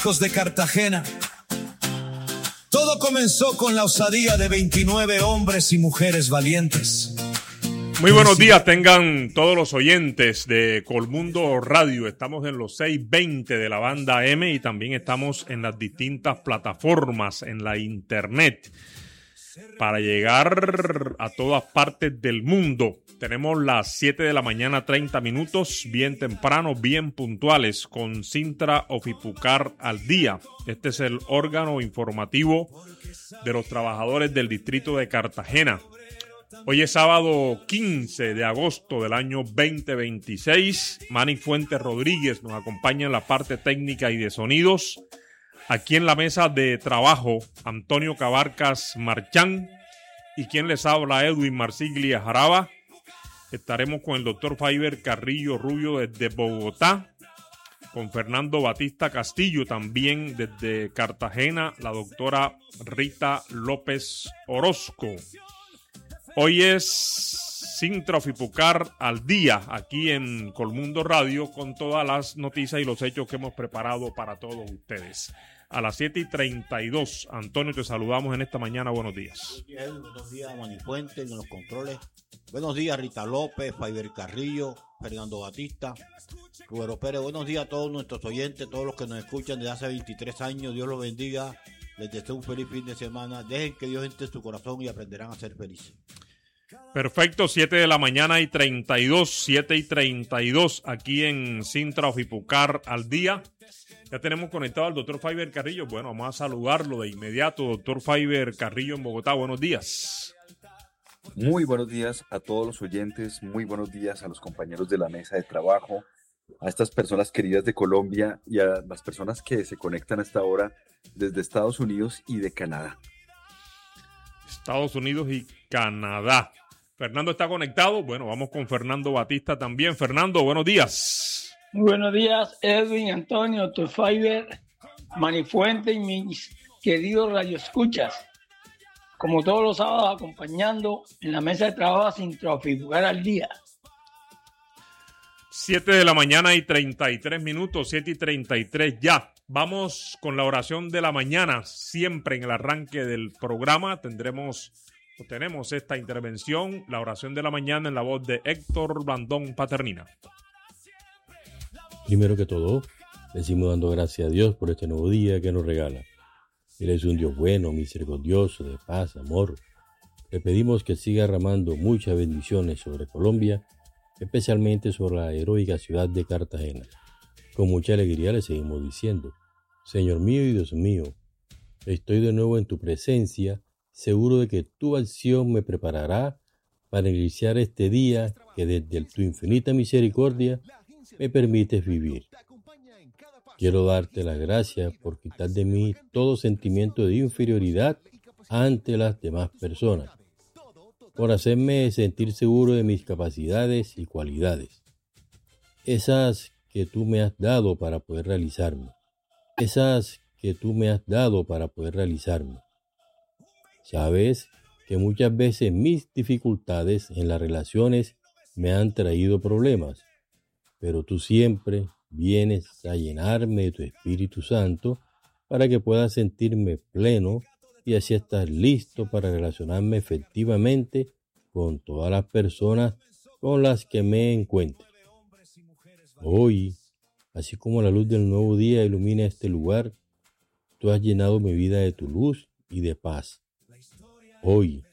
de Cartagena. Todo comenzó con la osadía de 29 hombres y mujeres valientes. Muy buenos días tengan todos los oyentes de Colmundo Radio. Estamos en los 620 de la banda M y también estamos en las distintas plataformas en la internet para llegar a todas partes del mundo. Tenemos las 7 de la mañana, 30 minutos, bien temprano, bien puntuales, con Cintra Ofipucar al día. Este es el órgano informativo de los trabajadores del distrito de Cartagena. Hoy es sábado 15 de agosto del año 2026. Manny Fuentes Rodríguez nos acompaña en la parte técnica y de sonidos. Aquí en la mesa de trabajo, Antonio Cabarcas Marchán. Y quien les habla, Edwin Marsiglia Jaraba. Estaremos con el doctor Faiber Carrillo Rubio desde Bogotá. Con Fernando Batista Castillo también desde Cartagena. La doctora Rita López Orozco. Hoy es Cintra Ofipucar al día aquí en Colmundo Radio con todas las noticias y los hechos que hemos preparado para todos ustedes. A las 7:32, Antonio, te saludamos en esta mañana. Buenos días. Buenos días, Manny Fuentes en los controles. Buenos días, Rita López, Faiber Carrillo, Fernando Batista, Rubero Pérez. Buenos días a todos nuestros oyentes, todos los que nos escuchan desde hace 23 años. Dios los bendiga. Les deseo un feliz fin de semana. Dejen que Dios entre su corazón y aprenderán a ser felices. Perfecto, 7 de la mañana y 32, 7:32 aquí en Cintra Ofipucar al día. Ya tenemos conectado al doctor Faiber Carrillo. Bueno, vamos a saludarlo de inmediato. Doctor Faiber Carrillo en Bogotá, buenos días. Muy buenos días a todos los oyentes, muy buenos días a los compañeros de la mesa de trabajo, a estas personas queridas de Colombia y a las personas que se conectan hasta ahora desde Estados Unidos y de Canadá. Estados Unidos y Canadá. Fernando está conectado. Bueno, vamos con Fernando Batista también. Fernando, buenos días. Muy buenos días, Edwin, Antonio, doctor Faiber, Manny Fuentes y mis queridos radioescuchas. Como todos los sábados, acompañando en la mesa de trabajo sin Ofipucar al día. 7 de la mañana y 33 minutos, 7:33 ya. Vamos con la oración de la mañana. Siempre en el arranque del programa tenemos esta intervención, la oración de la mañana en la voz de Héctor Blandón Paternina. Primero que todo, le seguimos dando gracias a Dios por este nuevo día que nos regala. Él es un Dios bueno, misericordioso, de paz, amor. Le pedimos que siga derramando muchas bendiciones sobre Colombia, especialmente sobre la heroica ciudad de Cartagena. Con mucha alegría le seguimos diciendo: Señor mío y Dios mío, estoy de nuevo en tu presencia, seguro de que tu acción me preparará para iniciar este día que desde tu infinita misericordia me permites vivir. Quiero darte las gracias por quitar de mí todo sentimiento de inferioridad ante las demás personas, por hacerme sentir seguro de mis capacidades y cualidades, esas que tú me has dado para poder realizarme, Sabes que muchas veces mis dificultades en las relaciones me han traído problemas, pero tú siempre vienes a llenarme de tu Espíritu Santo para que pueda sentirme pleno y así estar listo para relacionarme efectivamente con todas las personas con las que me encuentre. Hoy, así como la luz del nuevo día ilumina este lugar, tú has llenado mi vida de tu luz y de paz. Hoy,